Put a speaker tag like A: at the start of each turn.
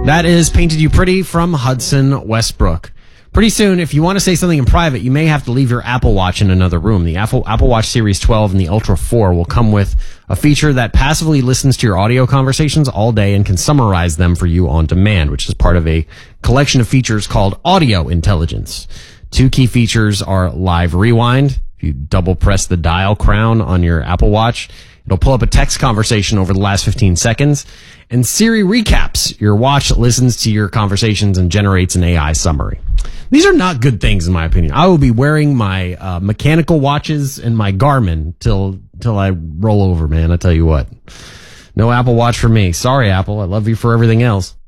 A: That is Painted You Pretty from Hudson Westbrook. Pretty soon, if you want to say something in private, you may have to leave your Apple Watch in another room. The Apple Watch Series 12 and the Ultra 4 will come with a feature that passively listens to your audio conversations all day and can summarize them for you on demand, which is part of a collection of features called Audio Intelligence. Two key features are Live Rewind. If you double press the dial crown on your Apple Watch, it'll pull up a text conversation over the last 15 seconds. And Siri Recaps. Your watch listens to your conversations and generates an AI summary. These are not good things, in my opinion. I will be wearing my mechanical watches and my Garmin till I roll over, man. I tell you what. No Apple Watch for me. Sorry, Apple. I love you for everything else.